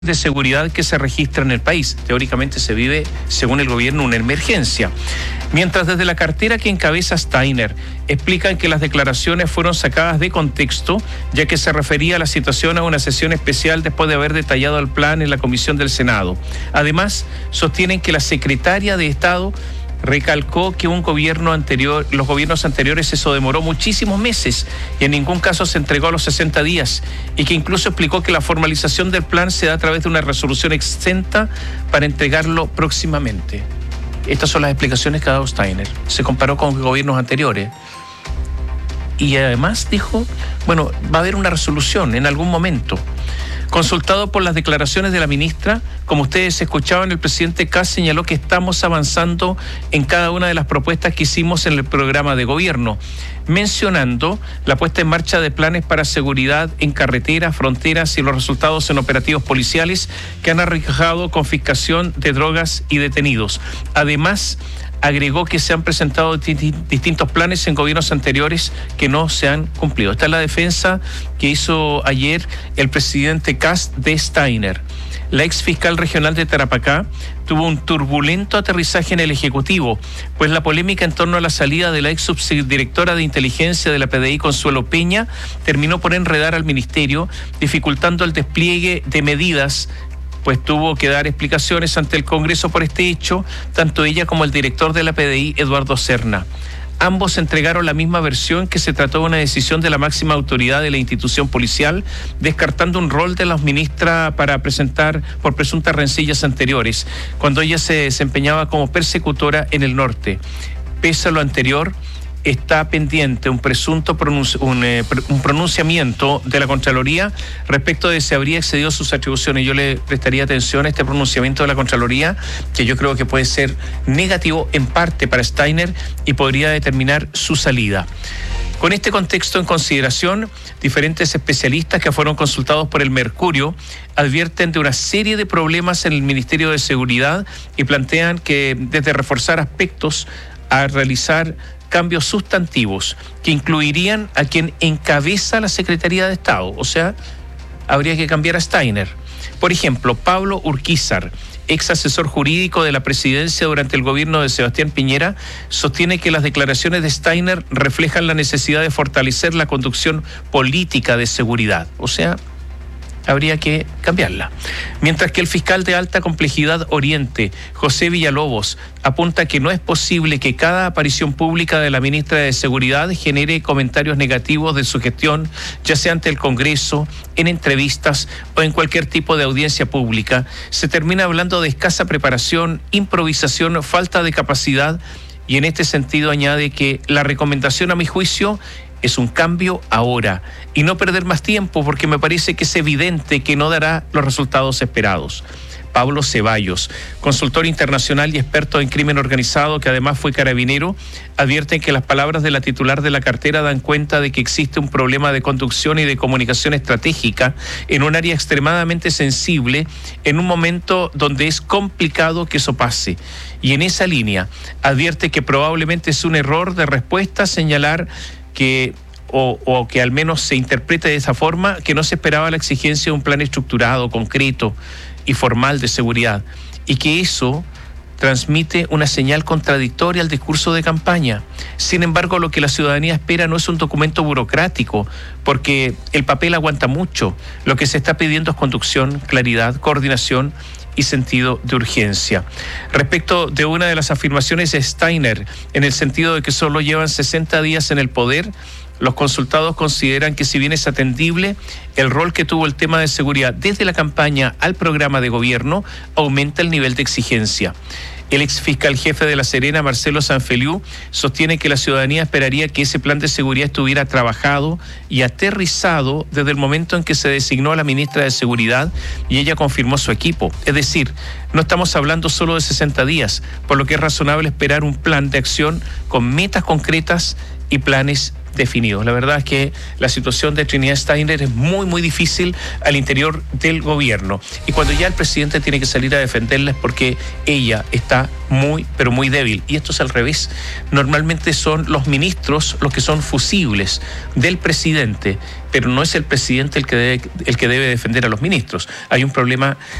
de seguridad que se registra en el país. Teóricamente se vive, según el gobierno, una emergencia. Mientras desde la cartera que encabeza Steiner explican que las declaraciones fueron sacadas de contexto, ya que se refería a la situación a una sesión especial después de haber detallado el plan en la Comisión del Senado. Además, sostienen que la secretaria de Estado recalcó que los gobiernos anteriores eso demoró muchísimos meses y en ningún caso se entregó a los 60 días y que incluso explicó que la formalización del plan se da a través de una resolución exenta para entregarlo próximamente. Estas son las explicaciones que ha dado Steiner. Se comparó con gobiernos anteriores y además dijo, bueno, va a haber una resolución en algún momento. Consultado por las declaraciones de la ministra, como ustedes escuchaban, el presidente Kast señaló que estamos avanzando en cada una de las propuestas que hicimos en el programa de gobierno, mencionando la puesta en marcha de planes para seguridad en carreteras, fronteras y los resultados en operativos policiales que han arrojado confiscación de drogas y detenidos. Además, agregó que se han presentado distintos planes en gobiernos anteriores que no se han cumplido. Esta es la defensa que hizo ayer el presidente Kast de Steiner. La ex fiscal regional de Tarapacá tuvo un turbulento aterrizaje en el Ejecutivo, pues la polémica en torno a la salida de la ex subdirectora de inteligencia de la PDI, Consuelo Peña, terminó por enredar al ministerio, dificultando el despliegue de medidas, pues tuvo que dar explicaciones ante el Congreso por este hecho, tanto ella como el director de la PDI, Eduardo Serna. Ambos entregaron la misma versión, que se trató de una decisión de la máxima autoridad de la institución policial, descartando un rol de la ministra para presentar por presuntas rencillas anteriores, cuando ella se desempeñaba como persecutora en el norte. Pese a lo anterior, está pendiente un presunto pronunciamiento de la Contraloría respecto de si habría excedido sus atribuciones. Yo le prestaría atención a este pronunciamiento de la Contraloría, que yo creo que puede ser negativo en parte para Steiner y podría determinar su salida. Con este contexto en consideración, diferentes especialistas que fueron consultados por el Mercurio advierten de una serie de problemas en el Ministerio de Seguridad y plantean que desde reforzar aspectos a realizar cambios sustantivos que incluirían a quien encabeza la Secretaría de Estado. O sea, habría que cambiar a Steiner. Por ejemplo, Pablo Urquizar, ex asesor jurídico de la presidencia durante el gobierno de Sebastián Piñera, sostiene que las declaraciones de Steiner reflejan la necesidad de fortalecer la conducción política de seguridad. O sea, habría que cambiarla. Mientras que el fiscal de alta complejidad Oriente, José Villalobos, apunta que no es posible que cada aparición pública de la ministra de Seguridad genere comentarios negativos de su gestión, ya sea ante el Congreso, en entrevistas o en cualquier tipo de audiencia pública. Se termina hablando de escasa preparación, improvisación, falta de capacidad, y en este sentido añade que la recomendación, a mi juicio, es un cambio ahora y no perder más tiempo, porque me parece que es evidente que no dará los resultados esperados. Pablo Ceballos, consultor internacional y experto en crimen organizado, que además fue carabinero, advierte que las palabras de la titular de la cartera dan cuenta de que existe un problema de conducción y de comunicación estratégica en un área extremadamente sensible, en un momento donde es complicado que eso pase. Y en esa línea advierte que probablemente es un error de respuesta señalar que o que al menos se interprete de esa forma, que no se esperaba la exigencia de un plan estructurado, concreto y formal de seguridad, y que eso transmite una señal contradictoria al discurso de campaña. Sin embargo, lo que la ciudadanía espera no es un documento burocrático, porque el papel aguanta mucho. Lo que se está pidiendo es conducción, claridad, coordinación y sentido de urgencia. Respecto de una de las afirmaciones de Steiner, en el sentido de que solo llevan 60 días en el poder, los consultados consideran que, si bien es atendible, el rol que tuvo el tema de seguridad desde la campaña al programa de gobierno aumenta el nivel de exigencia. El ex fiscal jefe de La Serena, Marcelo Sanfeliu, sostiene que la ciudadanía esperaría que ese plan de seguridad estuviera trabajado y aterrizado desde el momento en que se designó a la ministra de Seguridad y ella confirmó su equipo. Es decir, no estamos hablando solo de 60 días, por lo que es razonable esperar un plan de acción con metas concretas y planes definidos. La verdad es que la situación de Trinidad Steiner es muy, muy difícil al interior del gobierno. Y cuando ya el presidente tiene que salir a defenderla es porque ella está muy, pero muy débil. Y esto es al revés. Normalmente son los ministros los que son fusibles del presidente, pero no es el presidente el que debe defender a los ministros. Hay un problema